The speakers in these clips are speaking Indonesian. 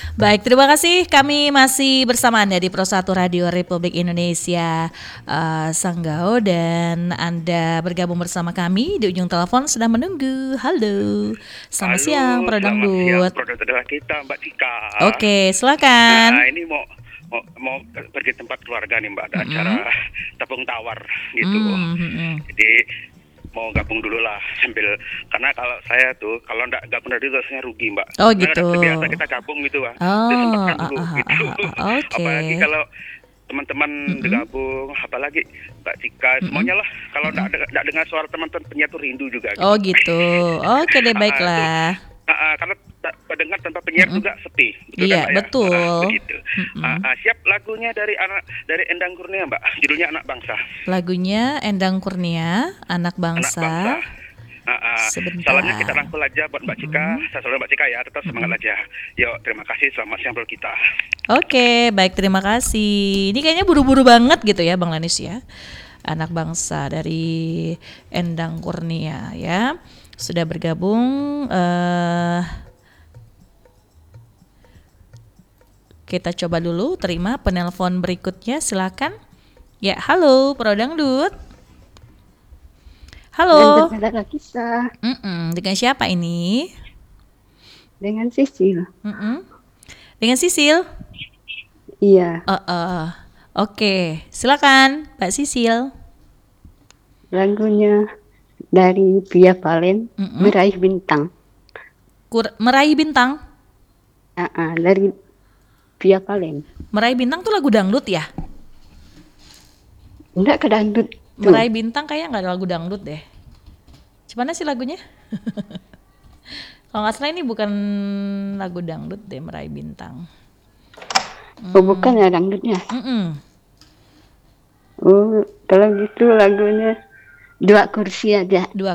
Baik, terima kasih. Kami masih bersama Anda di Pro 1 Radio Republik Indonesia Sanggau, dan Anda bergabung bersama kami di ujung telepon sedang menunggu. Halo, selamat siang Pro Selamat siang, Dangdut. produk adalah kita, Mbak Cika. Oke, silakan. Ini mau pergi tempat keluarga nih, Mbak, ada acara tepung tawar gitu. Jadi mau gabung dulu lah sambil, karena kalau saya tuh kalau nggak gabung dari itu rasanya rugi, Mbak. Oh Karena gitu. udah terbiasa kita gabung gitu, Mbak. Oh, Disempatkan dulu gitu. oke. Apalagi kalau teman-teman bergabung, apalagi Mbak Cika, semuanya lah. Kalau nggak dengar suara teman-teman penyiar tuh rindu juga. Gitu. Oh gitu. Oke deh, Itu, baiklah. karena pendengar tanpa penyiar juga sepi. Iya, kan, betul. begitu. Siap lagunya dari Endang Kurnia, Mbak. Judulnya Anak Bangsa. Lagunya Endang Kurnia, Anak Bangsa. Sebentar. Salamnya kita rangkul aja buat Mbak Cika. Saya selalu Mbak Cika ya, tetap semangat aja. Yuk, terima kasih, selamat siang bro kita. Oke, baik, terima kasih. Ini kayaknya buru-buru banget gitu ya Bang Lanis ya. Anak Bangsa dari Endang Kurnia ya. Sudah bergabung. Kita coba dulu terima penelpon berikutnya, silakan. Ya, halo Pro Dangdut. Halo. Dan kita Dengan siapa ini? dengan Sisil. Dengan Sisil. Iya, Oke, silakan Mbak Sisil. lagunya dari Via Valen, Meraih Bintang. Meraih Bintang. Dari Via Valen. Meraih Bintang tuh lagu dangdut ya? Enggak ke dangdut. Meraih Bintang kayaknya nggak ada lagu dangdut deh. Gimana sih lagunya? Kalau nggak salah ini bukan lagu dangdut deh, Meraih Bintang. Oh, bukan ya dangdutnya. Oh, kalau gitu lagunya Dua Kursi aja. Dua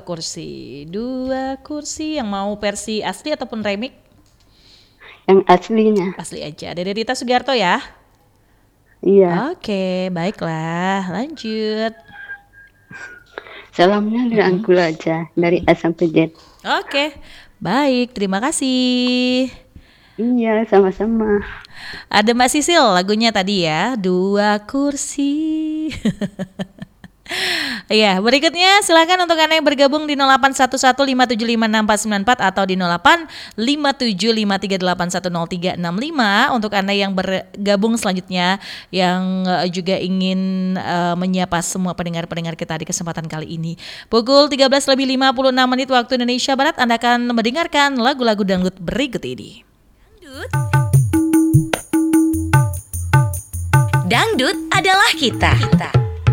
kursi yang mau versi asli ataupun remix? Yang aslinya. Asli aja. Dari Rita Sugiarto ya? Iya. Oke, baiklah. Lanjut. Salamnya dirangkul aja dari A sampai Z. Oke, baik. Terima kasih. Iya, sama-sama. Ada Mbak Sisil lagunya tadi ya, Dua Kursi. Iya, berikutnya silakan untuk Anda yang bergabung di 081157564494 atau di 085753810365. Untuk Anda yang bergabung selanjutnya yang juga ingin menyapa semua pendengar-pendengar kita di kesempatan kali ini. Pukul 13:56 waktu Indonesia Barat, Anda akan mendengarkan lagu-lagu dangdut berikut ini. Dangdut adalah kita.